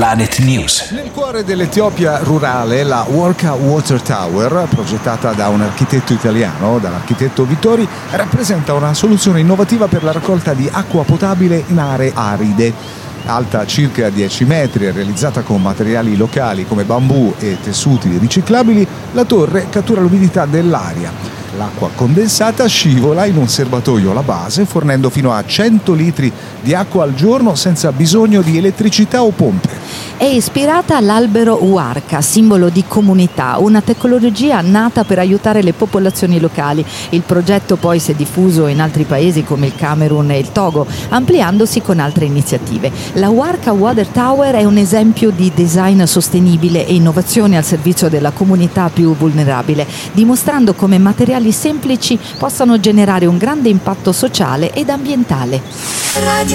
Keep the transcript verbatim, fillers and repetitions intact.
Planet News. Nel cuore dell'Etiopia rurale, la Warka Water Tower, progettata da un architetto italiano, dall'architetto Vittori, rappresenta una soluzione innovativa per la raccolta di acqua potabile in aree aride. Alta circa dieci metri e realizzata con materiali locali come bambù e tessuti riciclabili, la torre cattura l'umidità dell'aria. L'acqua condensata scivola in un serbatoio alla base, fornendo fino a cento litri di acqua al giorno senza bisogno di elettricità o pompe. È ispirata all'albero Warka, simbolo di comunità, una tecnologia nata per aiutare le popolazioni locali. Il progetto poi si è diffuso in altri paesi come il Camerun e il Togo, ampliandosi con altre iniziative. La Warka Water Tower è un esempio di design sostenibile e innovazione al servizio della comunità più vulnerabile, dimostrando come materiali semplici possano generare un grande impatto sociale ed ambientale. Radio